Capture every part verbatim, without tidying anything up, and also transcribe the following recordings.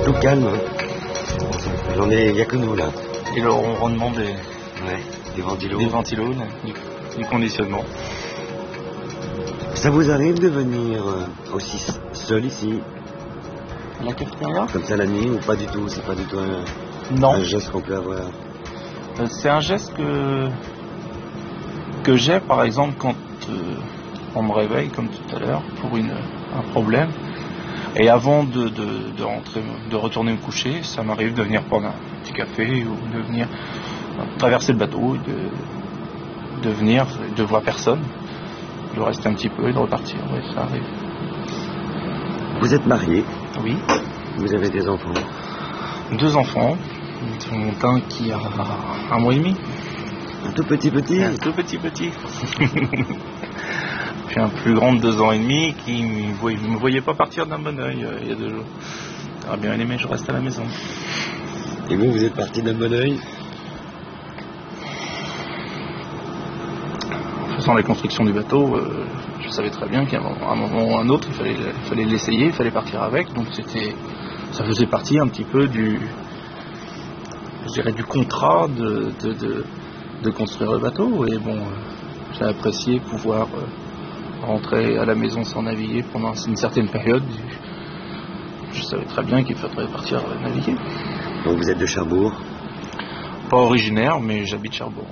C'est tout calme. Hein. J'en ai, il n'y a que nous là. Et le ronronnement des, ouais, des ventilos, des ventilos du, du conditionnement. Ça vous arrive de venir aussi seul ici? La cafétéria? Comme ça la nuit ou pas du tout? C'est pas du tout un, non. un geste qu'on peut avoir? euh, C'est un geste que, que j'ai par exemple quand euh, on me réveille comme tout à l'heure pour une, un problème. Et avant de, de, de, rentrer, de retourner me coucher, ça m'arrive de venir prendre un petit café ou de venir traverser le bateau, de, de venir, de voir personne, de rester un petit peu et de repartir. Oui, ça arrive. Vous êtes marié? Oui. Vous avez des enfants? Deux enfants, dont un qui a un mois et demi. Un tout petit petit? Un tout petit petit. Puis un plus grand de deux ans et demi qui ne voyait, me voyait pas partir d'un bon oeil euh, il y a deux jours. J'aurais bien aimé, je reste à la maison. Et vous, vous êtes parti d'un bon oeil? Faisant la construction du bateau, euh, je savais très bien qu'à un moment ou un autre, il fallait, il fallait l'essayer, il fallait partir avec. Donc c'était, ça faisait partie un petit peu du, je dirais, du contrat de, de, de, de construire le bateau. Et bon, euh, j'ai apprécié pouvoir euh, rentrer à la maison sans naviguer pendant une certaine période. Je savais très bien qu'il faudrait partir naviguer. Donc vous êtes de Cherbourg? Pas originaire, mais j'habite Cherbourg.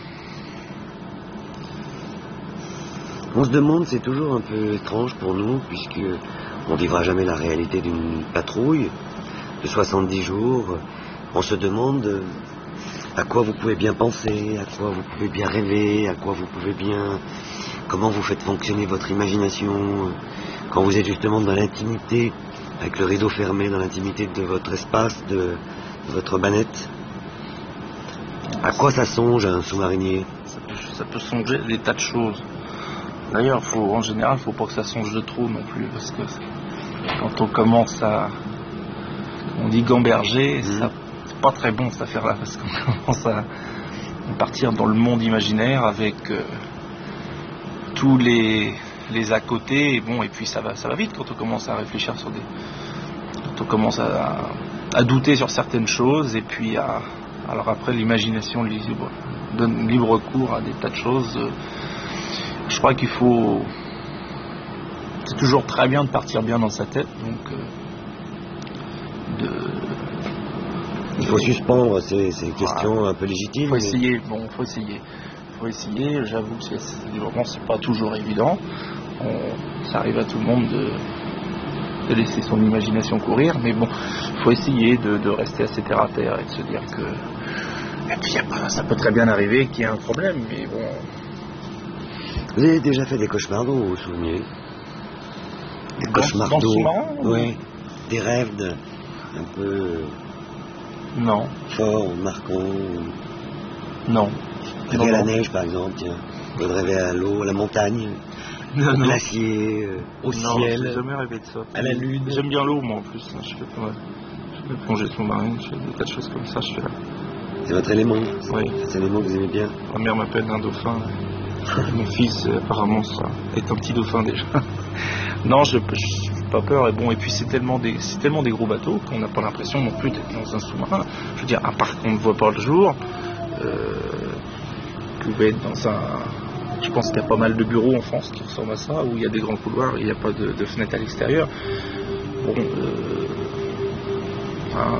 On se demande, c'est toujours un peu étrange pour nous, puisque on vivra jamais la réalité d'une patrouille de soixante-dix jours. On se demande à quoi vous pouvez bien penser, à quoi vous pouvez bien rêver, à quoi vous pouvez bien... Comment vous faites fonctionner votre imagination quand vous êtes justement dans l'intimité, avec le rideau fermé, dans l'intimité de votre espace, de, de votre banette. À quoi ça songe un sous-marinier? Ça peut, ça peut songer des tas de choses. D'ailleurs, faut, en général, il ne faut pas que ça songe de trop non plus, parce que quand on commence à, on dit gamberger, mmh. ça, c'est pas très bon cette affaire-là, parce qu'on commence à partir dans le monde imaginaire avec euh, tous les, les à côté, et bon, et puis ça va, ça va vite quand on commence à réfléchir sur des, quand on commence à, à douter sur certaines choses, et puis à, alors après l'imagination libre, donne libre cours à des tas de choses. Euh, Je crois qu'il faut... C'est toujours très bien de partir bien dans sa tête, donc... Euh, de... Il faut suspendre ces, ces questions voilà. un peu légitimes. Il faut essayer, mais... bon, faut essayer. faut essayer, j'avoue que c'est, c'est, c'est pas toujours évident. On, ça arrive à tout le monde de, de laisser son imagination courir, mais bon, il faut essayer de, de rester assez terre à terre et de se dire que... Et puis, ça peut très bien arriver qu'il y ait un problème, mais bon... Vous avez déjà fait des cauchemars d'eau, vous vous souvenez? Des cauchemars d'eau? Oui. Des rêves de, un peu... Non. Forts, marquants? Non. Rêver à la neige, par exemple, tiens. Vous rêver à l'eau, à la montagne, non, au non. glacier, euh, au non, ciel. Non, j'ai jamais rêvé de ça. À la lune. J'aime bien l'eau, moi, en plus. Je fais pas mal. Je fais plongée sous-marine, je fais des tas de choses comme ça, je fais là. C'est votre élément? Oui. C'est l'élément que vous aimez bien? Ma mère m'appelle un dauphin. Mon fils, apparemment, ça, est un petit dauphin déjà. Non, je n'ai pas peur. Et bon, et puis c'est tellement des, c'est tellement des gros bateaux qu'on n'a pas l'impression non plus d'être dans un sous-marin. Je veux dire, à part qu'on ne voit pas le jour, euh, vous pouvez être dans un... Je pense qu'il y a pas mal de bureaux en France qui ressemblent à ça, où il y a des grands couloirs et il n'y a pas de, de fenêtre à l'extérieur. Bon, euh, hein,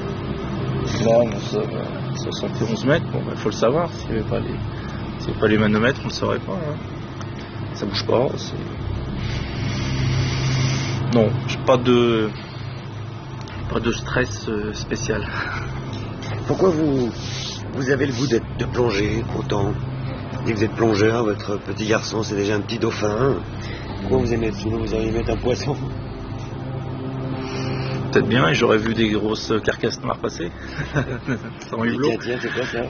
là, on sommes à soixante et onze mètres, bon, il bah, faut le savoir, s'il n'y avait pas les... C'est pas les manomètres, on ne le saurait pas. Hein. Ça bouge pas. C'est... Non, j'ai pas de pas de stress euh, spécial. Pourquoi vous vous avez le goût d'être, de plonger autant? Dès que vous êtes plongeur, votre petit garçon c'est déjà un petit dauphin. Pourquoi vous aimez sinon vous auriez mettre un poisson? Peut-être bien, et j'aurais vu des grosses carcasses noires passer. Sans hublot. Tiens, tiens, c'est quoi ça?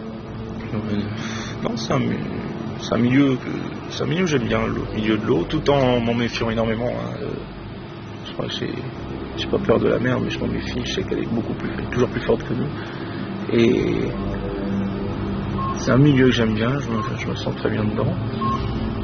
Non, c'est un, c'est un milieu que, c'est un milieu que j'aime bien, le milieu de l'eau, tout en m'en méfiant énormément. Hein. Euh, je crois que j'ai, j'ai pas peur de la mer, mais je m'en méfie. Je sais qu'elle est beaucoup plus, toujours plus forte que nous. Et c'est un milieu que j'aime bien. Je me, je me sens très bien dedans.